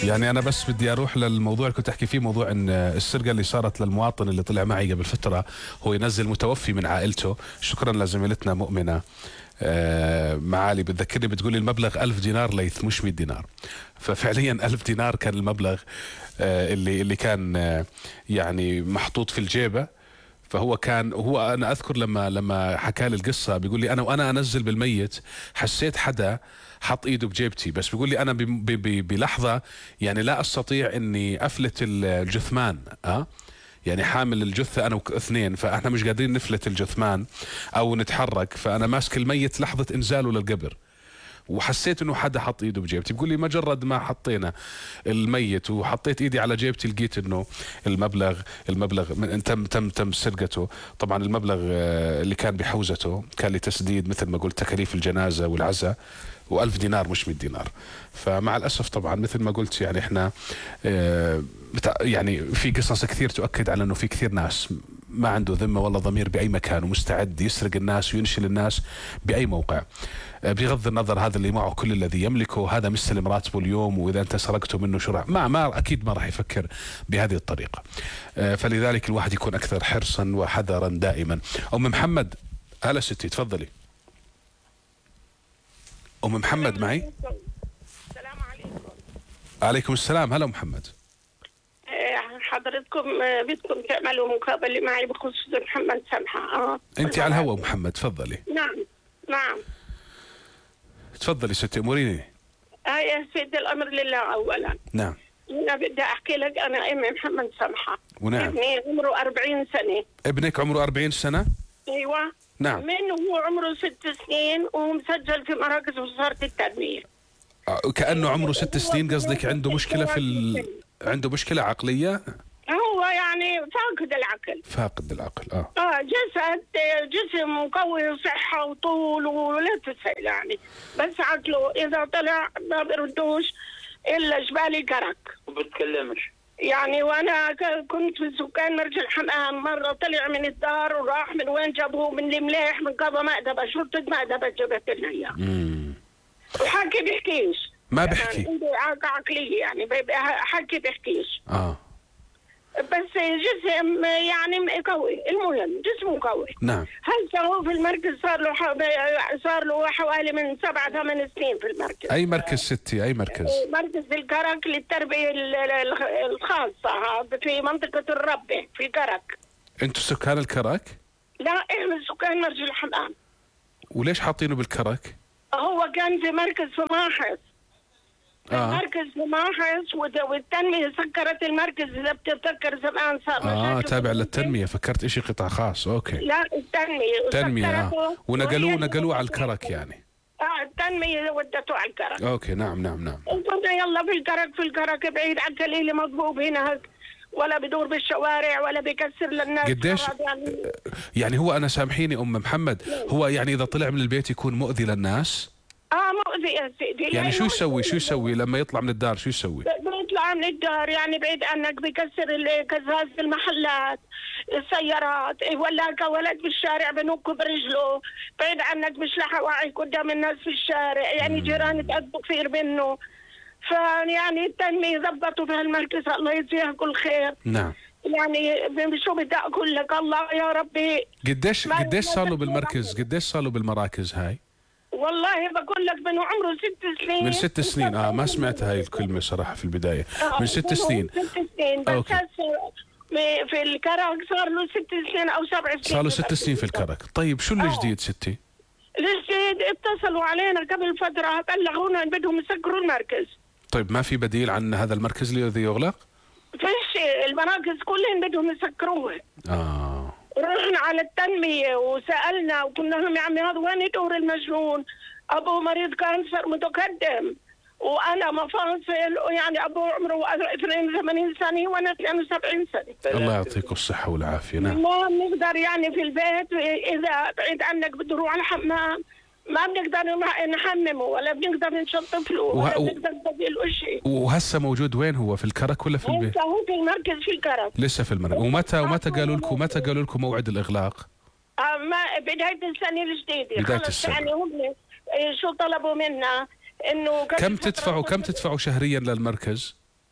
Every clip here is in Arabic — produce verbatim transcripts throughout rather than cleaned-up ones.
يعني أنا بس بدي أروح للموضوع اللي كنت أحكي فيه، موضوع إن السرقة اللي صارت للمواطن اللي طلع معي قبل فترة، هو ينزل متوفي من عائلته. شكرا لزميلتنا مؤمنة آه معالي بتذكرني، بتقولي المبلغ ألف دينار ليث مش مية دينار. ففعليا ألف دينار كان المبلغ آه اللي اللي كان آه يعني محطوط في الجيبة. فهو كان هو انا اذكر لما لما حكى لي القصه، بيقول لي انا وانا انزل بالميت حسيت حدا حط ايده بجيبتي، بس بيقول لي انا ب- ب- ب- بلحظه يعني لا استطيع اني افلت الجثمان. اه يعني حامل الجثه انا واثنين، فاحنا مش قادرين نفلت الجثمان او نتحرك، فانا ماسك الميت لحظه انزاله للقبر، وحسيت انه حدا حط ايده بجيبتي. بقول لي مجرد ما حطينا الميت وحطيت ايدي على جيبتي لقيت انه المبلغ المبلغ من تم تم تم سرقته. طبعا المبلغ آه، اللي كان بحوزته كان لي تسديد مثل ما قلت تكاليف الجنازه والعزاء، وألف دينار مش مية دينار. فمع الأسف طبعا مثل ما قلت يعني إحنا آه، بتاع يعني في قصص كثير تؤكد على إنه في كثير ناس ما عنده ذمة ولا ضمير بأي مكان، ومستعد يسرق الناس وينشل الناس بأي موقع. آه، بغض النظر هذا اللي معه كل الذي يملكه، هذا مستلم راتبه اليوم، وإذا أنت سرقته منه شو راح ما ما أكيد ما راح يفكر بهذه الطريقة. آه، فلذلك الواحد يكون أكثر حرصا وحذرا دائما. أم محمد، هلا ستي تفضلي. أم محمد معي؟ السلام عليكم. عليكم السلام. هلا محمد. آه، حضرتكم آه، بدكم تعملوا مقابلة معي بخصوص محمد سمحة. اه انت على الهواء محمد، تفضلي. نعم نعم. تفضلي ستي اموريني. آه يا سيدي الأمر لله أولا. نعم. أنا بدي أحكي لك، أنا أم محمد سمحة. ونعم. ابني عمره أربعين سنة. ابنك عمره أربعين سنة؟ أيوة. نعم. من هو عمره ست سنين ومسجل في مراكز وزارة التنمية. آه، كأنه عمره ست سنين، قصدك عنده مشكلة في ال... عنده مشكلة عقلية؟ هو يعني فاقد العقل. فاقد العقل. اه اه جسد جسم قوي وصحة وطول ولا تسأل يعني، بس عقله إذا طلع ما بردوش إلا جبالي كرك وما بتكلمش يعني. وأنا ك- كنت في سكان مرج الحمام، مرة طلع من الدار وراح من وين جابوه، من المليح، من قضى مأدبة، شرطة مأدبة جابت لنا إياه. امم وحكي بيحكيش، ما بحكي. يعني عنده إعاقة عقلية يعني، بي- حكي بيحكيش، اه بس جسم يعني قوي. المهم جسمه قوي. نعم. هسه هو في المركز صار له حو... صار له حوالي من سبعة ثمان سنين في المركز. اي مركز ستي؟ اي مركز؟ مركز في الكرك للتربية ال- ال- الخاصة، هذا في منطقة الربة في الكرك. انتوا سكان الكرك؟ لا احنا سكان مرج الحمام. وليش حاطينه بالكرك؟ هو كان في مركز في ماحس. اه المركز في ماحس وت- والتنمية سكرت المركز، إذا بتتذكر زمان صار اه مشاكل تابع في للتنمية، فكرت اشي قطاع خاص. اوكي. لا التنمية تنمية. اه وسكرته ونقلوه وهي- نقلوه على الكرك يعني. اه التنمية ودته على الكرك. اوكي نعم نعم نعم. وكنا يلا في الكرك في الكرك بعيد عن كليل مضبوب هنا، ولا بدور بالشوارع ولا بيكسر للناس. قديش يعني يعني هو انا سامحيني ام محمد، هو يعني اذا طلع من البيت يكون مؤذي للناس؟ اه مؤذي يا سيدي. يعني شو لأنه يسوي شو يسوي لما يطلع من الدار؟ شو يسوي؟ بيطلع من الدار يعني بعيد عنك، بيكسر الكزاز في المحلات السيارات، ولا كولد بالشارع بنوكه برجله بعيد عنك، مش لحق واعي قدام الناس في الشارع يعني. جيران تأذوا كثير منه. فيعني التنمية ضبطوا في هالمركز، الله يجزيها كل خير. نعم. يعني شو بدي اقول لك، الله يا ربي. قديش ما- قديش ما صار له تحكي بالمركز؟ عنه. قديش صار له بالمراكز هاي؟ والله بقول لك من عمره ست سنين. من ست سنين. اه ما سمعت هاي الكلمة صراحة في البداية. آه، من ست سنين. ست سنين بس. أوكي. هسه م- في الكرك صار له ست سنين او سبع سنين. صار له ست سنين في الكرك. طيب شو الجديد ستي؟ الجديد اتصلوا علينا قبل فترة بلغونا ان بدهم يسكروا المركز. طيب ما في بديل عن هذا المركز الذي يغلق؟ فيش، المراكز كلهم بدهم يسكروها. اه رحنا على التنمية وسألنا وقلنا لهم يا عمي هذا وين يدور المجنون؟ أبوه مريض كانسر متقدم وأنا مفاصل، يعني أبوه عمره اثنين وثمانين سنة وأنا اثنين وسبعين سنة. الله يعطيك الصحة والعافية. نعم. ما بنقدر يعني في البيت إذا بعيد عنك بده يروح على الحمام ما بنقدر نحممه ولا بنقدر نشطف له ولا وه- بنقدر نسوي له شيء. وهسه موجود وين هو؟ في الكرك ولا في البيت؟ لسه هو في المركز في الكرك. لسه في المركز. ومتى ومتى قالوا لكم متى قالوا لكم موعد الإغلاق؟ آه ما بداية السنة الجديدة. بداية خلص السنة. يعني هم إيه شو طلبوا منا انه كم تدفعوا كم تدفعوا شهريا للمركز؟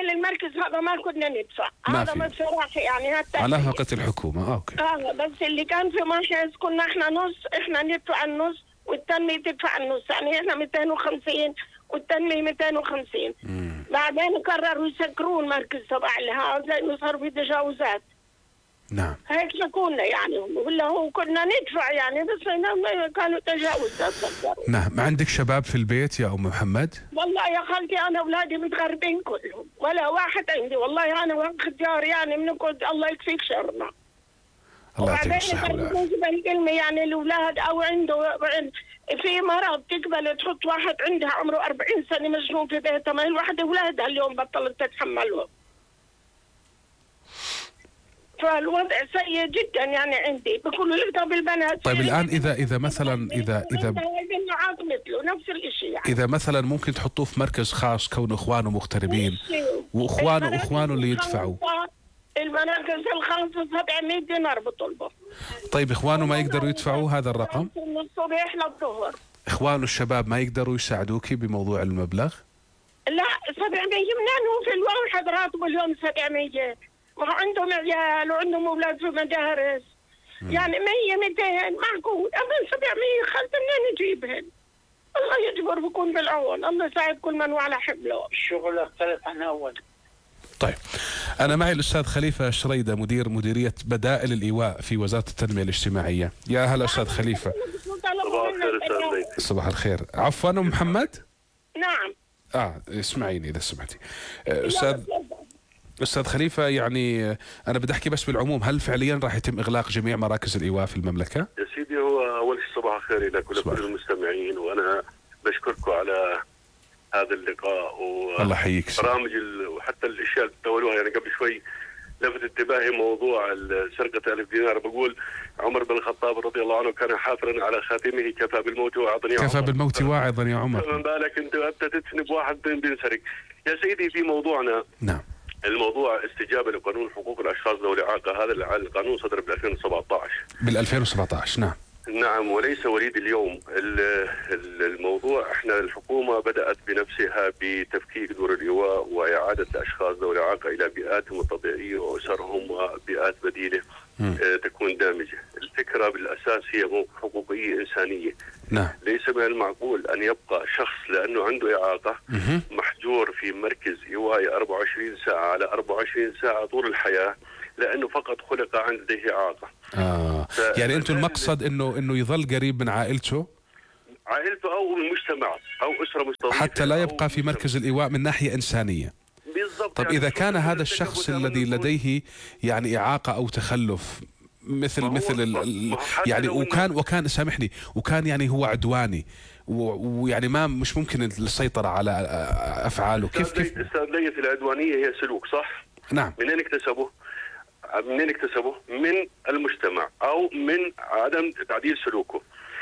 بعدين المركز هذا ما كنا ندفع، هذا بصراحه يعني حتى على نفقة الحكومه. اوكي اه بس اللي كان في محرز كنا احنا نص، احنا ندفع النص والتنميه تدفع النص، يعني احنا مئتين وخمسين والتنميه مئتين وخمسين. مم. بعدين قرروا يسكروا المركز تبع هذا لانه صار في تجاوزات. نعم هيك شكونا يعني، ولا هو كنا ندفع يعني بس كانوا تجاوزات صدروا. نعم. ما عندك شباب في البيت يا ام محمد؟ والله يا خالتي انا اولادي متغربين كلهم، ولا واحد عندي، والله انا واخد جار يعني بنقعد الله يكفيك شرنا. الله يعطيك الصحة والعافية. بالكلمة يعني الاولاد او عنده في مرض تقبل تحط واحد عندها عمره أربعين سنة مجنون في بيتها، ما الواحد اولادها اليوم بطلت تتحملهم. فالوضع سيء جدا يعني عندي، بقولوا لي طب البنات. طيب الان اذا اذا مثلا اذا اذا مثله نفس الشيء يعني. اذا مثلا ممكن تحطوه في مركز خاص كون اخوانه مغتربين واخوانه اخوانه اللي يدفعوا. المراكز الخاصة سبعمية دينار بطلبه. طيب اخوانه ما يقدروا يدفعوا هذا الرقم؟ من الصبح للظهر. اخوانه الشباب ما يقدروا يساعدوكي بموضوع المبلغ؟ لا سبعمية منين هو في الواحد راتبه اليوم سبعمية، ما عندهم عيال وعندهم اولاد في مدارس. مم. يعني مية مئتين معقول، اما سبعمية خلت منين نجيبهن؟ الله يجبر بكون بالعون، الله يساعد كل من وعلى حبله. الشغل اختلف عن اول. طيب أنا معي الأستاذ خليفة شريدة مدير مديرية بدائل الإيواء في وزارة التنمية الاجتماعية. يا هلا أستاذ خليفة. صباح الخير أستاذ. صباح الخير. عفوا أم محمد؟ نعم. آه اسمعيني إذا سمعتي. أستاذ أستاذ خليفة، يعني أنا بدي أحكي بس بالعموم، هل فعليا راح يتم إغلاق جميع مراكز الإيواء في المملكة؟ يا سيدي هو أول شيء صباح الخير لك ولكل المستمعين، وأنا بشكركم على هذا اللقاء و الله يحييك. برامج وحتى الاشياء اللي تداولوها. يعني قبل شوي لفت انتباهي موضوع سرقه ألف دينار، بقول عمر بن الخطاب رضي الله عنه كان حافرا على خاتمه كفى بالموت واعظا يا عمر. كفى بالموت واعظا يا عمر. فما بالك انت انت تتسنب واحد بينسرق. يا سيدي في موضوعنا نعم الموضوع استجابه لقانون حقوق الاشخاص ذوي الاعاقه، هذا القانون صدر ب ألفين وسبعة عشر. بال ألفين وسبعة عشر نعم. نعم وليس وليد اليوم. الموضوع احنا الحكومه بدات بنفسها بتفكيك دور الايواء واعاده الاشخاص ذوي الاعاقه الى بيئاتهم الطبيعيه واسرهم وبيئات بديله اه تكون دامجه. الفكره بالاساس هي حقوقيه انسانيه. نعم. ليس من المعقول ان يبقى شخص لانه عنده اعاقه مم. محجور في مركز ايوائي أربعة وعشرين ساعه على أربعة وعشرين ساعه طول الحياه لانه فقط خلق عنده اعاقه. اه ف... يعني انتم المقصد انه انه يظل قريب من عائلته؟ عائلته او المجتمع او اسره مستضيفه حتى لا يبقى في مركز الايواء من ناحيه انسانيه. بالضبط. طب يعني اذا كان هذا الشخص الذي لديه يعني اعاقه او تخلف مثل مثل ال... يعني وكان وكان سامحني وكان يعني هو عدواني ويعني ما مش ممكن السيطره على افعاله، كيف كيف استاذ ليث العدوانيه هي سلوك صح؟ نعم. منين اكتسبه؟ منين اكتسبه؟ من المجتمع او من عدم تعديل سلوكه.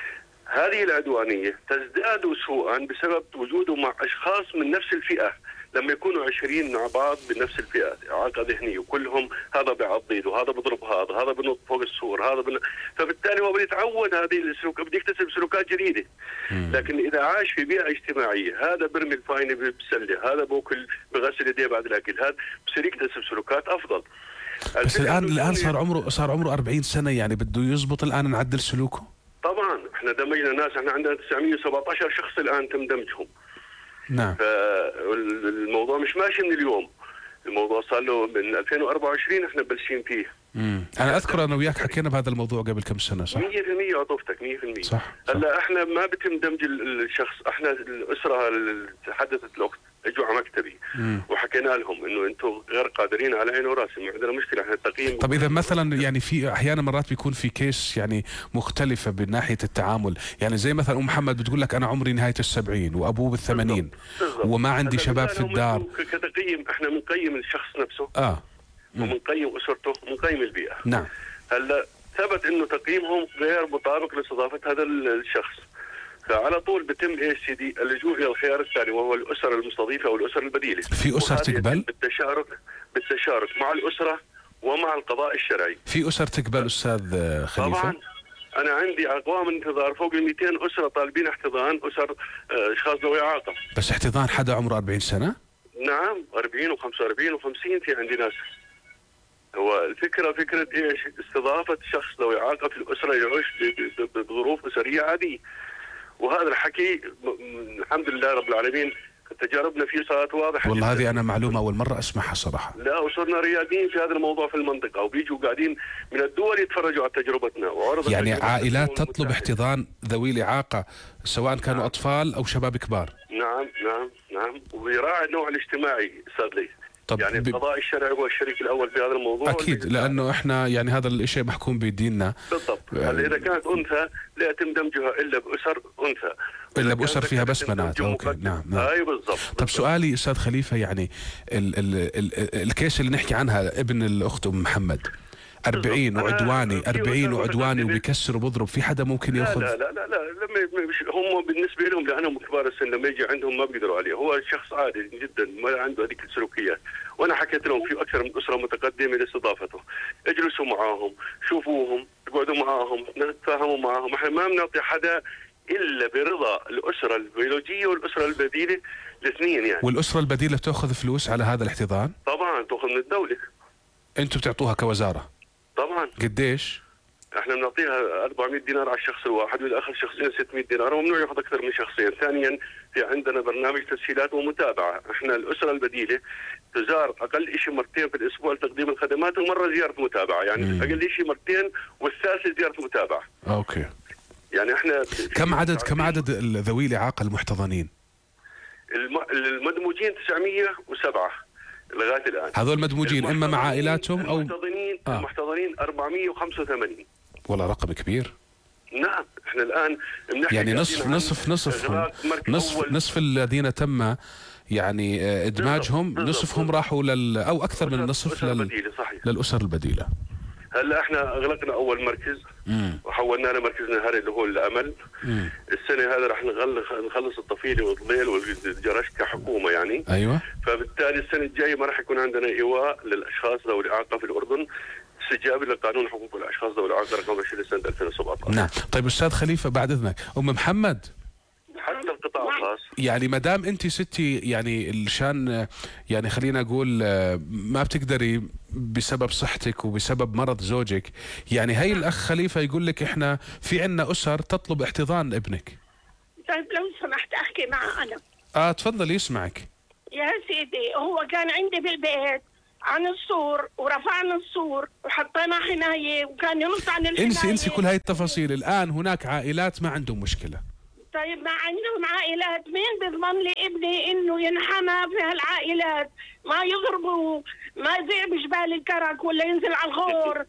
هذه العدوانيه تزداد سوءا بسبب وجوده مع اشخاص من نفس الفئه، لما يكونوا عشرين مع بعض بنفس الفئه، اعاقه ذهنيه وكلهم هذا بيعض ايده وهذا بيضرب هذا، هذا بينط فوق السور، هذا بن... فبالتالي هو بيتعود هذه السلوك، بده يكتسب سلوكات جديده. لكن اذا عاش في بيئه اجتماعيه، هذا برمي الفاينه بسله، هذا باكل بغسل يديه بعد الاكل، هذا بصير يكتسب سلوكات افضل. بس الان الان صار عمره صار عمره أربعين سنه، يعني بده يزبط الان نعدل سلوكه؟ طبعا احنا دمجنا ناس، احنا عندنا تسعمية وسبعة عشر شخص الان تم دمجهم. نعم. فالموضوع مش ماشي من اليوم، الموضوع صار له من ألفين وأربعة وعشرين احنا بلشين فيه. امم انا اذكر انا وياك حكينا بهذا الموضوع قبل كم سنه صح؟ مية بالمية عطوفتك مية بالمية. صح. هلا احنا ما بتم دمج الشخص، احنا الاسره اللي تحدثت الاخت اجوا على مكتبي مم. وحكينا لهم انه انتم غير قادرين على عيني وراسي، ما عندنا مشكله احنا التقييم. طب اذا مثلا يعني في احيانا مرات بيكون في كيس يعني مختلفه من ناحيه التعامل، يعني زي مثلا ام محمد بتقول لك انا عمري نهايه السبعين وابوه بالثمانين وما عندي شباب في الدار. كتقييم احنا بنقيم الشخص نفسه اه وبنقيم اسرته وبنقيم البيئه. نعم. هلا ثبت انه تقييمهم غير مطابق لاستضافه هذا الشخص، فعلى طول بتم ايش سيدي اللجوء الى الخيار الثاني وهو الاسر المستضيفه او الاسر البديله. في اسر تقبل؟ بالتشارك بالتشارك مع الاسره ومع القضاء الشرعي. في اسر تقبل استاذ خليفه؟ طبعا انا عندي اقوام انتظار فوق ال مئتين اسره طالبين احتضان، اسر اشخاص ذوي اعاقه. بس احتضان حدا عمره أربعين سنه؟ نعم أربعين وخمسة وأربعين وخمسين في عندي ناس. هو الفكرة فكرة إيش؟ استضافة شخص ذوي إعاقة في الأسرة يعيش بظروف أسرية عادية. وهذا الحكي الحمد لله رب العالمين تجاربنا فيه صارت واضحة. والله هذه أنا معلومة أول مرة أسمعها صراحة. لا وصرنا رياديين في هذا الموضوع في المنطقة، وبيجوا قاعدين من الدول يتفرجوا على تجربتنا وعرض يعني عائلات تطلب احتضان ذوي الإعاقة سواء كانوا نعم. أطفال أو شباب كبار. نعم نعم نعم ويراعي النوع الاجتماعي أستاذ لي. يعني ب... القضاء الشرعي هو الشريك الأول في هذا الموضوع. أكيد لأنه إحنا يعني هذا الشيء محكوم بديننا. بالضبط. هلا إذا كانت أنثى لا يتم دمجها إلا بأسر أنثى. إلا بأسر فيها بس بنات. أوكي نعم نعم. أي بالضبط. طب سؤالي أستاذ خليفة، يعني ال ال ال الكيس اللي نحكي عنها ابن الأخت أم محمد أربعين وعدواني أربعين وعدواني وبيكسر وبضرب، في حدا ممكن ياخذ؟ لا لا لا لا, لا هم بالنسبه لهم لانهم كبار السن لما يجي عندهم ما بيقدروا عليه، هو شخص عادي جدا ما عنده هذيك السلوكيات. وانا حكيت لهم في اكثر من اسره متقدمه لاستضافته، اجلسوا معاهم، شوفوهم، اقعدوا معاهم، تفاهموا معاهم. احنا ما بنعطي حدا الا برضا الاسره البيولوجيه والاسره البديله الاثنين يعني. والاسره البديله بتاخذ فلوس على هذا الاحتضان؟ طبعا تاخذ من الدوله. انتم بتعطوها كوزاره؟ طبعا. قديش؟ احنا بنعطيها أربعمية دينار على الشخص الواحد، واذا اخذ شخصين ستمية دينار، وممنوع ياخذ اكثر من شخصين. ثانيا في عندنا برنامج تسهيلات ومتابعه، احنا الاسره البديله تزار اقل شيء مرتين في الاسبوع لتقديم الخدمات، ومره زياره متابعه، يعني مم. اقل شيء مرتين والثالثه زياره متابعه. اوكي. يعني احنا كم عدد كم عدد ذوي الاعاقه المحتضنين؟ المدموجين تسعمية وسبعة لغايه الان. هذول مدموجين اما مع عائلاتهم او المحتضنين آه. المحتضنين أربعمية وخمسة وثمانين. والله رقم كبير. نعم احنا الان بنحكي يعني نصف نصف نصف نصف نصف الذين تم يعني ادماجهم بالضبط. نصفهم بالضبط. راحوا لل او اكثر من النصف لل... للاسر البديله. هلا احنا اغلقنا اول مركز مم. وحولناه لمركز نهاري اللي هو الامل. مم. السنه هذا راح نخلص الطفيله والضليل والجرش كحكومه يعني. ايوه. فبالتالي السنه الجايه ما راح يكون عندنا ايواء للاشخاص ذوي الاعاقه في الاردن استجابه لقانون حقوق الاشخاص ذوي الاعاقه رقم عشرين سنه ألفين وسبعة عشر. نعم. طيب استاذ خليفه بعد اذنك، ام محمد حتى القطاع الخاص يعني ما دام انت ستي يعني الشان يعني خلينا اقول ما بتقدري بسبب صحتك وبسبب مرض زوجك، يعني هي الاخ خليفه يقول لك احنا في عندنا اسر تطلب احتضان ابنك. طيب لو سمحت احكي معه انا. اه تفضلي يسمعك. يا سيدي هو كان عندي بالبيت عن السور ورفعنا السور وحطينا حنايه وكان ينص عن الحنايه. انسي انسي كل هاي التفاصيل، الان هناك عائلات ما عندهم مشكله. طيب ما عندهم عائلات، مين بيضمن لي ابني انه ينحمى في هالعائلات، ما يضربوا، ما يضيع بجبال الكرك ولا ينزل على الغور.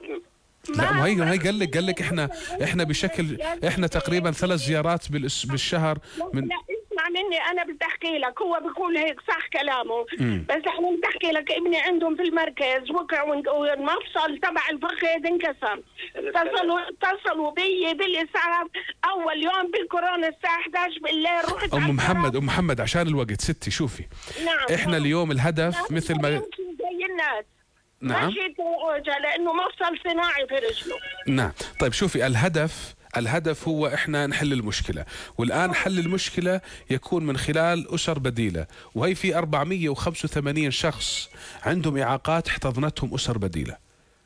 لا ما هي هي قال لك قال لك احنا احنا بشكل احنا تقريبا ثلاث زيارات بالشهر من. اسمع مني انا بدي احكي لك، هو بيقول هيك صح كلامه مم. بس احنا بدي احكي لك ابني عندهم في المركز وقع والمفصل تبع الفخذ انكسر. اتصلوا اتصلوا بي بالاسعاف اول يوم بالكورونا الساعه إحدى عشر بالليل. رحت ام محمد ام محمد عشان الوقت ستي شوفي نعم. احنا اليوم الهدف نعم. مثل ما زي الناس نعم ماشي توجه لانه مفصل صناعي في رجله. نعم. طيب شوفي الهدف الهدف هو احنا نحل المشكله، والان حل المشكله يكون من خلال اسر بديله، وهي في أربعمية وخمسة وثمانين شخص عندهم اعاقات احتضنتهم اسر بديله.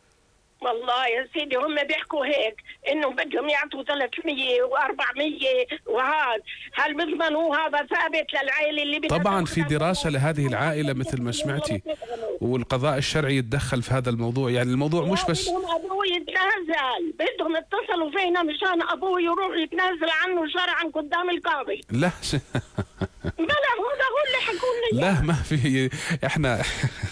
والله يا سيدي هم بيحكوا هيك انه بدهم يعطوا ثلاثمية وأربعمية وهذا، هل بيضمنوا هذا ثابت للعائله اللي طبعا في دراسه لهذه العائله مثل ما سمعتي، والقضاء الشرعي يتدخل في هذا الموضوع، يعني الموضوع مش بس بدهم ابوه يتنازل، بدهم اتصلوا فينا مشان ابوه يروح يتنازل عنه شرعا قدام القاضي. لا بلا هذا هو اللي حكوا لنا. لا ما في احنا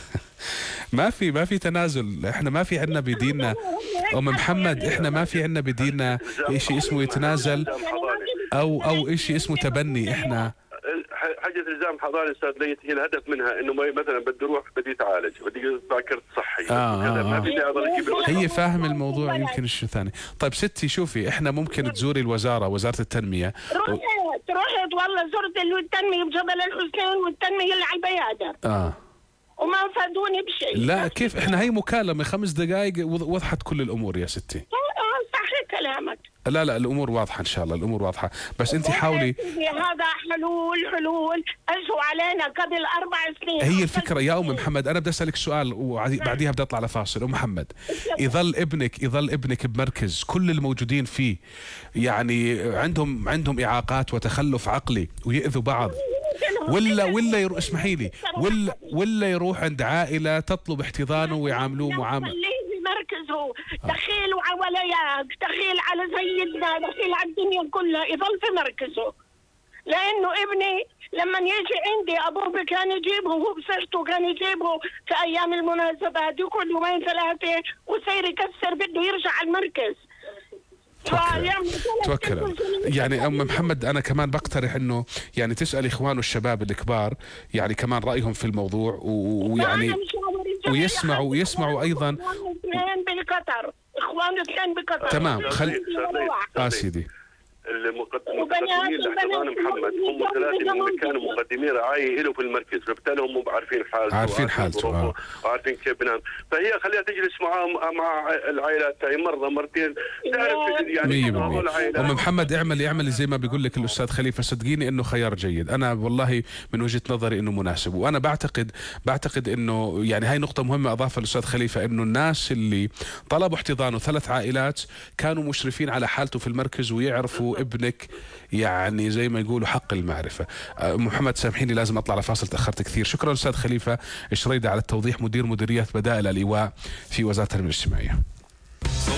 ما في ما في تنازل، احنا ما في عندنا بديننا ام محمد، احنا ما في عندنا بديننا شيء اسمه يتنازل او او شيء اسمه تبني. احنا حاجه الزام حضانه استاذ ليث هي الهدف منها انه مثلا بدي اروح بدي اتعالج بدي يطلع كرت صحي آه آه ما في داعي اضل اجيب. هي فاهم الموضوع يمكن الشيء ثاني. طيب ستي شوفي احنا ممكن تزوري الوزاره وزاره التنميه. رحت رحت والله زرت التنميه بجبل الحسين والتنميه اللي على البيادر اه وما فادوني بشيء. لا كيف احنا هي مكالمه خمس دقائق وضحت كل الامور يا ستي. اه صح كلام. محمد. لا لا الامور واضحه ان شاء الله، الامور واضحه، بس انت حاولي. هذا حلول حلول اجوا علينا قبل اربع سنين. هي الفكره يا ام محمد، انا بدي اسالك سؤال وبعديها بدي اطلع لفاصل. ام محمد، يظل ابنك يظل ابنك بمركز كل الموجودين فيه يعني عندهم عندهم اعاقات وتخلف عقلي ويؤذوا بعض، ولا ولا يروح اسمحي لي ولا ولا يروح عند عائله تطلب احتضانه ويعاملوه معامله مركزه دخيل وعولياك، دخيل على سيدنا، دخيل على الدنيا كلها، يظل في مركزه. لانه ابني لما يجي عندي ابوه كان يجيبه، هو بصيرته كان يجيبه في ايام المناسبات، يقعد يومين ثلاثه ويصير يكسر بده يرجع على المركز. توكل يعني ام محمد، انا كمان بقترح انه يعني تسال اخوانه الشباب الكبار يعني كمان رايهم في الموضوع، ويعني ويسمعوا ويسمعوا ايضا. اثنين بقطر، اخوانه اثنين بقطر. تمام خلي اه سيدي. المقدمين لاحتضان محمد هم ثلاثه من اللي كانوا مقدمين رعايه له في المركز، فبالتالي هم مو عارفين حالته، عارفين حالته وعارفين كيف بنام، فهي خليها تجلس معاه مع العائلات تاعي مره مرتين تعرف يعني ام محمد اعملي اعملي زي ما بيقول لك الاستاذ خليفه، صدقيني انه خيار جيد، انا والله من وجهه نظري انه مناسب، وانا بعتقد بعتقد انه يعني هاي نقطه مهمه اضافها الاستاذ خليفه، انه الناس اللي طلبوا احتضانه ثلاث عائلات كانوا مشرفين على حالته في المركز ويعرفوا ابنك يعني زي ما يقولوا حق المعرفة. محمد سامحيني لازم أطلع لفاصل، تأخرت كثير. شكرا أستاذ خليفة شريدة على التوضيح، مدير مديرية بدائل الإيواء في وزارة التنمية الاجتماعية.